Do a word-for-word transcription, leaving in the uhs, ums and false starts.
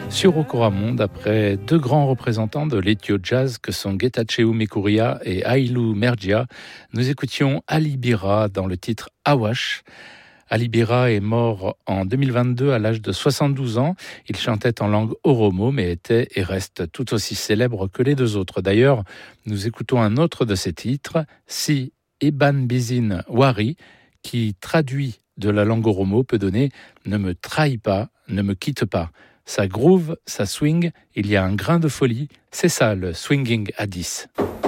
sur Okoramon, après deux grands représentants de l'Ethio Jazz que sont Getachew Mekuria et Aïlou Mergia, nous écoutions Ali Bira dans le titre Awash. Ali Bira est mort en deux mille vingt-deux à l'âge de soixante-douze ans. Il chantait en langue oromo, mais était et reste tout aussi célèbre que les deux autres. D'ailleurs, nous écoutons un autre de ses titres, Si Eban Bizin Wari, qui traduit de la langue oromo peut donner « Ne me trahis pas, ne me quitte pas ». Ça groove, ça swing, il y a un grain de folie, c'est ça le swinging à dix.